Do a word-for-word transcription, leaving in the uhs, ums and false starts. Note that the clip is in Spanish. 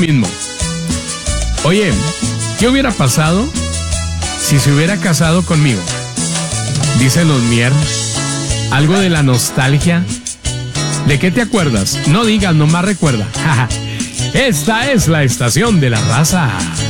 mismo. Oye, ¿qué hubiera pasado si se hubiera casado conmigo? Dicen los Mier. Algo de la nostalgia. ¿De qué te acuerdas? No digas, nomás recuerda. Esta es la estación de la raza.